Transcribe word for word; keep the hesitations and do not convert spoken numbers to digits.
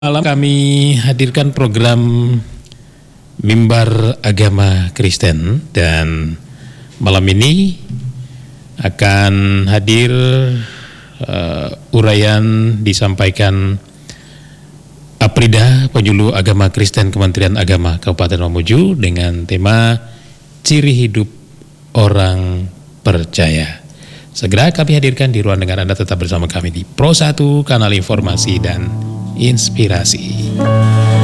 Malam kami hadirkan program Mimbar Agama Kristen, dan malam ini akan hadir uh, uraian disampaikan Aprida, Penjulu Agama Kristen Kementerian Agama Kabupaten Mamuju dengan tema Ciri Hidup Orang Percaya. Segera kami hadirkan di ruang dengar Anda. Tetap bersama kami di Pro satu, kanal informasi dan inspirasi.